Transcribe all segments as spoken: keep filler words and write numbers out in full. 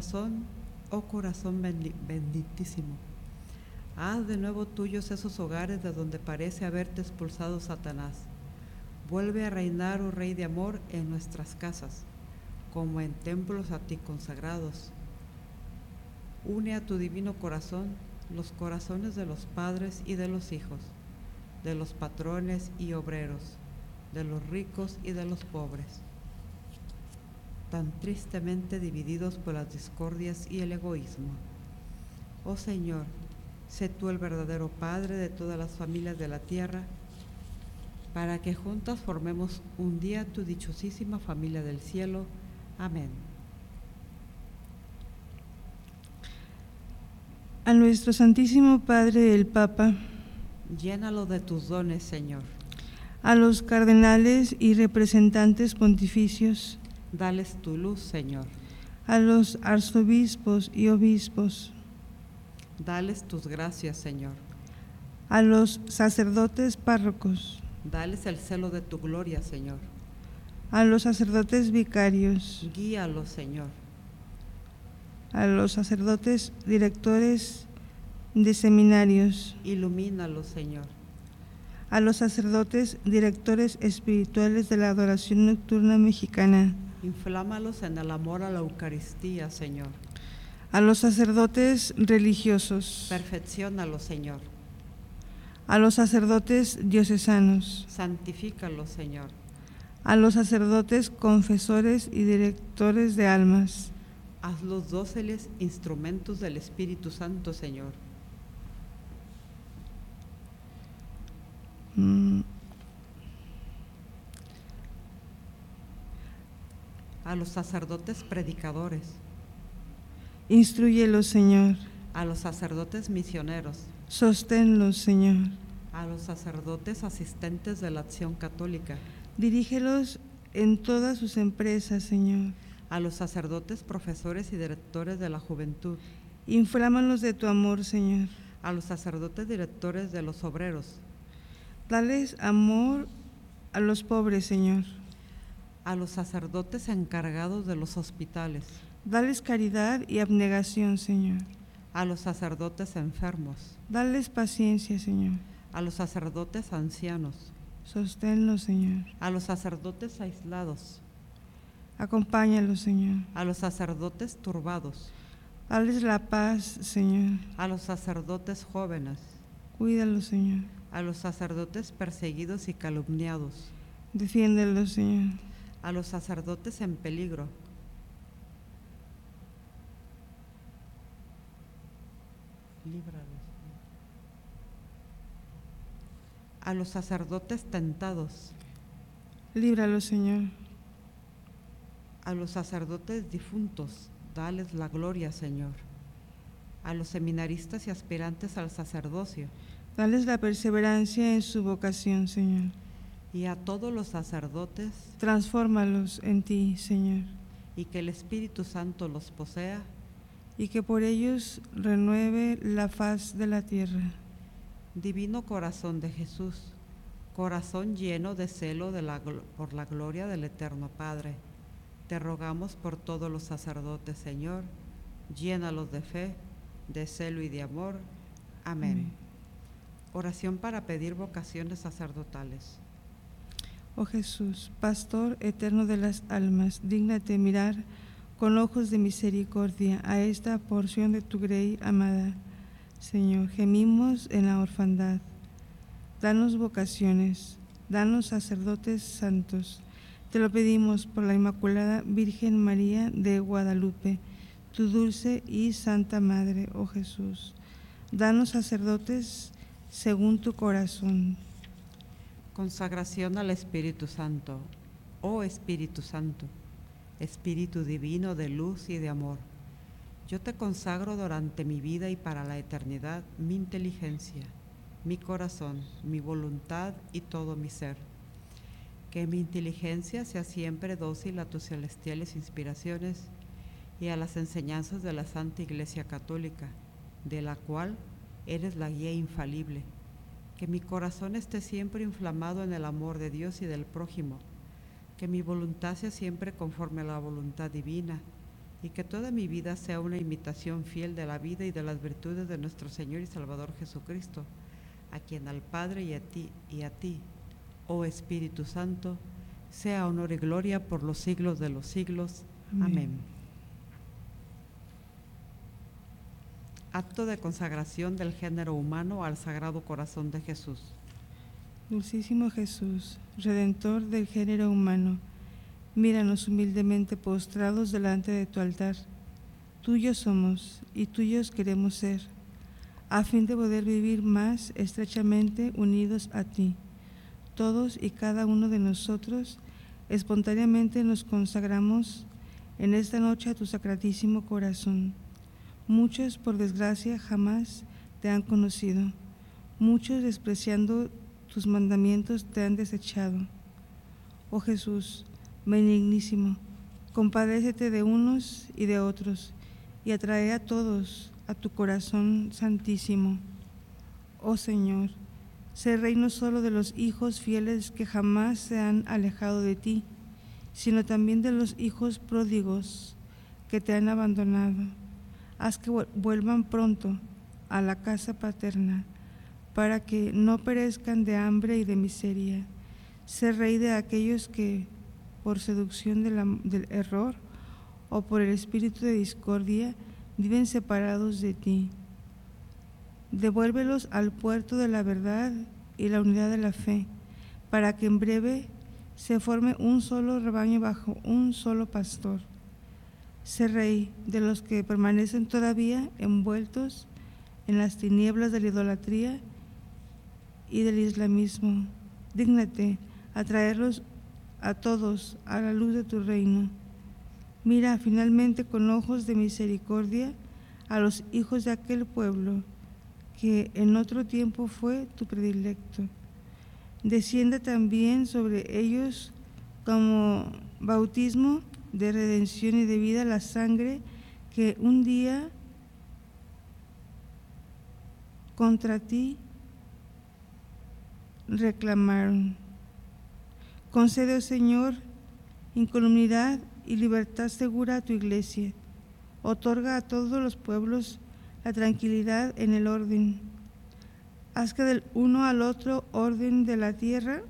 corazón, oh corazón benditísimo, haz de nuevo tuyos esos hogares de donde parece haberte expulsado Satanás. Vuelve a reinar, oh Rey de amor, en nuestras casas, como en templos a ti consagrados. Une a tu divino corazón los corazones de los padres y de los hijos, de los patrones y obreros, de los ricos y de los pobres, tan tristemente divididos por las discordias y el egoísmo. Oh Señor, sé tú el verdadero Padre de todas las familias de la tierra, para que juntas formemos un día tu dichosísima familia del cielo. Amén. A nuestro Santísimo Padre el Papa, llénalo de tus dones, Señor. A los cardenales y representantes pontificios, dales tu luz, Señor. A los arzobispos y obispos, dales tus gracias, Señor. A los sacerdotes párrocos, dales el celo de tu gloria, Señor. A los sacerdotes vicarios, guíalos, Señor. A los sacerdotes directores de seminarios, ilumínalos, Señor. A los sacerdotes directores espirituales de la adoración nocturna mexicana, inflámalos en el amor a la Eucaristía, Señor. A los sacerdotes religiosos, perfecciónalos, Señor. A los sacerdotes diocesanos, santifícalos, Señor. A los sacerdotes confesores y directores de almas, hazlos dóciles instrumentos del Espíritu Santo, Señor. Mm. A los sacerdotes predicadores, instrúyelos, Señor. A los sacerdotes misioneros, sosténlos, Señor. A los sacerdotes asistentes de la acción católica, dirígelos en todas sus empresas, Señor. A los sacerdotes profesores y directores de la juventud, inflámalos de tu amor, Señor. A los sacerdotes directores de los obreros, dales amor a los pobres, Señor. A los sacerdotes encargados de los hospitales, dales caridad y abnegación, Señor. A los sacerdotes enfermos, dales paciencia, Señor. A los sacerdotes ancianos, sosténlos, Señor. A los sacerdotes aislados, acompáñalos, Señor. A los sacerdotes turbados, dales la paz, Señor. A los sacerdotes jóvenes, cuídalos, Señor. A los sacerdotes perseguidos y calumniados, defiéndelos, Señor. A los sacerdotes en peligro, líbralos. A los sacerdotes tentados, líbralos, Señor. A los sacerdotes difuntos, dales la gloria, Señor. A los seminaristas y aspirantes al sacerdocio, dales la perseverancia en su vocación, Señor. Y a todos los sacerdotes, transfórmalos en ti, Señor. Y que el Espíritu Santo los posea, y que por ellos renueve la faz de la tierra. Divino corazón de Jesús, corazón lleno de celo de la, por la gloria del Eterno Padre, te rogamos por todos los sacerdotes, Señor, llénalos de fe, de celo y de amor. Amén. Amén. Oración para pedir vocaciones sacerdotales. Oh Jesús, Pastor eterno de las almas, dígnate mirar con ojos de misericordia a esta porción de tu grey amada. Señor, gemimos en la orfandad. Danos vocaciones, danos sacerdotes santos. Te lo pedimos por la Inmaculada Virgen María de Guadalupe, tu dulce y santa Madre, oh Jesús. Danos sacerdotes según tu corazón. Consagración al Espíritu Santo. Oh Espíritu Santo, Espíritu divino de luz y de amor, yo te consagro durante mi vida y para la eternidad mi inteligencia, mi corazón, mi voluntad y todo mi ser. Que mi inteligencia sea siempre dócil a tus celestiales inspiraciones y a las enseñanzas de la Santa Iglesia Católica, de la cual eres la guía infalible. Que mi corazón esté siempre inflamado en el amor de Dios y del prójimo. Que mi voluntad sea siempre conforme a la voluntad divina y que toda mi vida sea una imitación fiel de la vida y de las virtudes de nuestro Señor y Salvador Jesucristo, a quien al Padre y a ti, y a ti, oh Espíritu Santo, sea honor y gloria por los siglos de los siglos. Amén. Amén. Acto de consagración del género humano al Sagrado Corazón de Jesús. Dulcísimo Jesús, Redentor del género humano, míranos humildemente postrados delante de tu altar. Tuyos somos y tuyos queremos ser, a fin de poder vivir más estrechamente unidos a ti. Todos y cada uno de nosotros espontáneamente nos consagramos en esta noche a tu sacratísimo corazón. Muchos, por desgracia, jamás te han conocido. Muchos, despreciando tus mandamientos, te han desechado. Oh Jesús, benignísimo, compadécete de unos y de otros, y atrae a todos a tu corazón santísimo. Oh Señor, sé Rey no solo de los hijos fieles que jamás se han alejado de ti, sino también de los hijos pródigos que te han abandonado. Haz que vuelvan pronto a la casa paterna, para que no perezcan de hambre y de miseria. Sé Rey de aquellos que, por seducción de la, del error o por el espíritu de discordia, viven separados de ti. Devuélvelos al puerto de la verdad y la unidad de la fe, para que en breve se forme un solo rebaño bajo un solo pastor. Sé Rey de los que permanecen todavía envueltos en las tinieblas de la idolatría y del islamismo. Dígnate a traerlos a todos a la luz de tu reino. Mira finalmente con ojos de misericordia a los hijos de aquel pueblo que en otro tiempo fue tu predilecto. Descienda también sobre ellos como bautismo de redención y de vida la sangre que un día contra ti reclamaron. Concede, oh Señor, incolumnidad y libertad segura a tu iglesia. Otorga a todos los pueblos la tranquilidad en el orden. Haz que del uno al otro orden de la tierra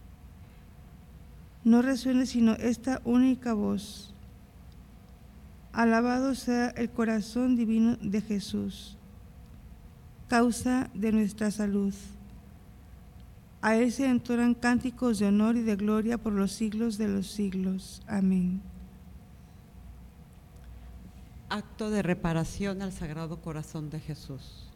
no resuene sino esta única voz. Alabado sea el corazón divino de Jesús, causa de nuestra salud. A él se entonan cánticos de honor y de gloria por los siglos de los siglos. Amén. Acto de reparación al Sagrado Corazón de Jesús.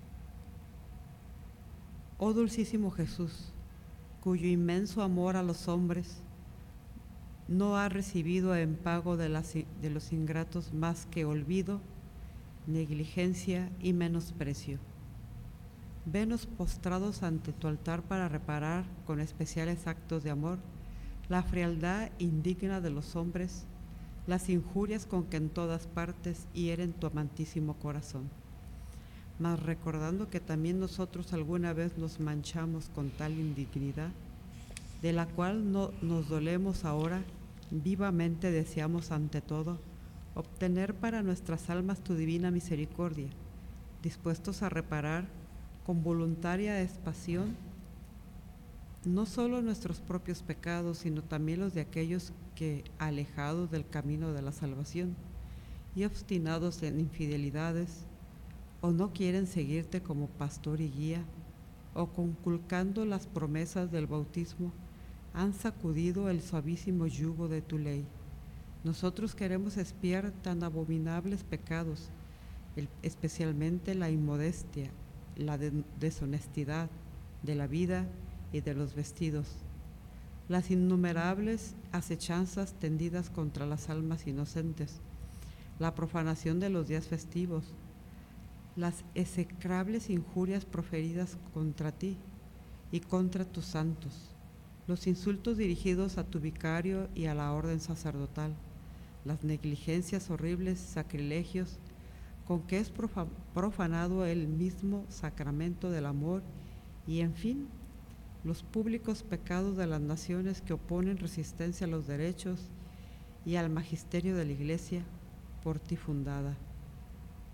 Oh dulcísimo Jesús, cuyo inmenso amor a los hombres no ha recibido en pago de, las, de los ingratos más que olvido, negligencia y menosprecio. Venos postrados ante tu altar para reparar con especiales actos de amor la frialdad indigna de los hombres, las injurias con que en todas partes hieren tu amantísimo corazón. Mas recordando que también nosotros alguna vez nos manchamos con tal indignidad, de la cual no nos dolemos ahora, vivamente deseamos ante todo obtener para nuestras almas tu divina misericordia, dispuestos a reparar con voluntaria expasión no solo nuestros propios pecados, sino también los de aquellos que, alejados del camino de la salvación y obstinados en infidelidades, o no quieren seguirte como pastor y guía, o conculcando las promesas del bautismo, han sacudido el suavísimo yugo de tu ley. Nosotros queremos expiar tan abominables pecados, el, especialmente la inmodestia, la de, deshonestidad de la vida y de los vestidos, las innumerables acechanzas tendidas contra las almas inocentes, la profanación de los días festivos, las execrables injurias proferidas contra ti y contra tus santos, los insultos dirigidos a tu vicario y a la orden sacerdotal, las negligencias horribles, sacrilegios, con que es profanado el mismo sacramento del amor y, en fin, los públicos pecados de las naciones que oponen resistencia a los derechos y al magisterio de la Iglesia, por ti fundada.